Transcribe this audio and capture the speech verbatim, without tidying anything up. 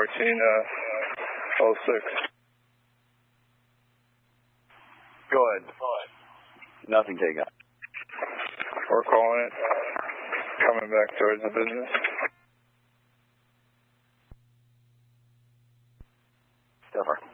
fourteen oh six. Go ahead. Nothing taken. We're calling it. Coming back towards the business. So far.